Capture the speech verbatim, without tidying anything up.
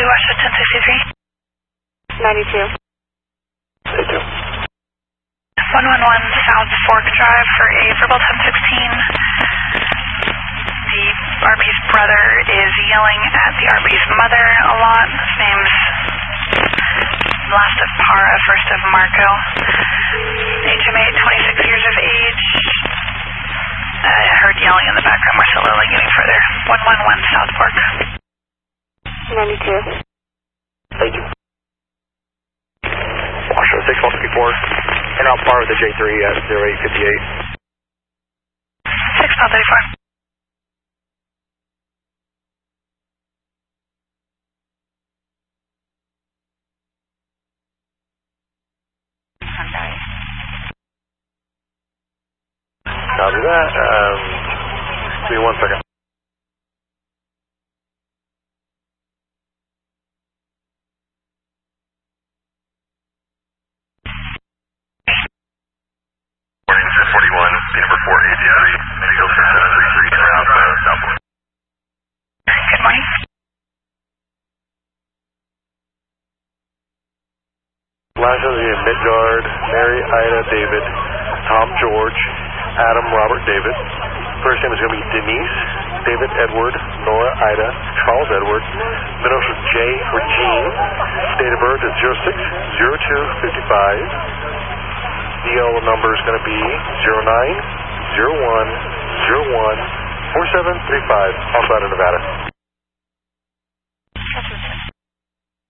Washington ten sixty-three. ninety-two. ninety-two. one one one South Fork Drive for a verbal ten sixteen. The R P's brother is yelling at the R P's mother a lot. His name's last of Para, first of Marco. H M A, twenty-six years of age. I uh, heard yelling in the background. We're slowly getting further. one one one South Fork. ninety-two. Thank you. Washington six one fifty-four. And I'll par with the J three at zero eight fifty-eight. six one thirty-four. Copy that. Um, give me one second. forty-one, number four A D I, Eagle seven three three, around uh, Southport. Good morning. Last of the Midgard, Mary, Ida, David, Tom, George, Adam, Robert, David. First name is going to be Denise, David, Edward, Nora, Ida, Charles, Edward. Middle initial J for Jean. Date of birth is zero six zero two fifty-five. D L number is going to be zero nine zero one zero one four seven three five outside of Nevada.